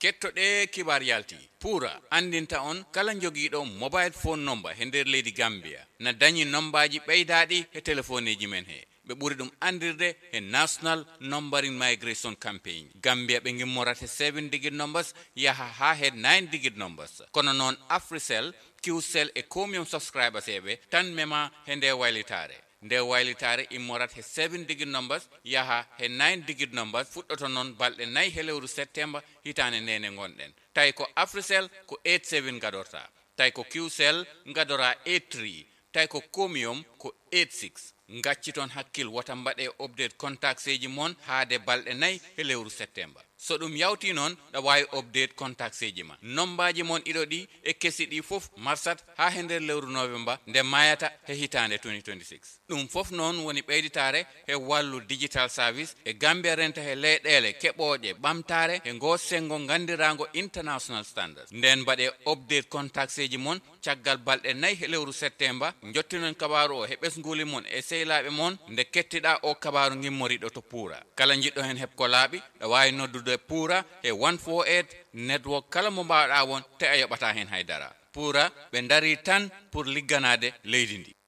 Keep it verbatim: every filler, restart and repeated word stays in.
kettoɗe kibar yalti pura andinta on kala jogiiɗo mobile phone number he nder leydi Gambia na dañi nombaji ɓeydaɗi he téléphone ji men he ɓe ɓuri ɗum andirde e National Numbering Migration Campaign. Gambia ɓe gimmorate seven digit numbers yaha ha he nine digit numbers kono noon Africell, Qcell e Comium subscribers eɓe tan mema he nde waylitare nde waylitare immorat he seven digit numbers yaha he nine digit numbers fuɗɗoto noon balɗe nayi he lewru septembre hitande nene gonɗen. Tawi ko Africell ko eight seven gadorta, tawi ko Qcell gadora eight three, tawi ko Comium ko eight six. Ngacci toon hakkil wata mbaɗe update contacts eji mon haade balɗe nayi he lewru septembre. So ɗum yawti noon ɗa wawi update contacts eji ma nombaji mon ɗiɗo ɗi e kesi ɗi fof marsat ha he nder lewru novembre nde mayata he hitande twenty twenty-six. ɗum fof noon woni ɓeyditare he wallu digital service e Gambia renta he leyɗele keɓoje ɓamtare he go sengo gandirago international standards. Nden mbaɗe update contacts eji mon caggal balɗe nayi he lewru septembre jottinon kabaru o he ɓesguli mon e sehilaɓe mon nde kettiɗa o kabaru gimmoriɗo to Pura. Kala jiɗɗo hen heɓ ko laaɓi ɗa wawi noddude Pura e one four eight network kala mo mbawɗa won te a yoɓata hen haydara. Pura ɓe dari tan pour ligganade leydi ndi.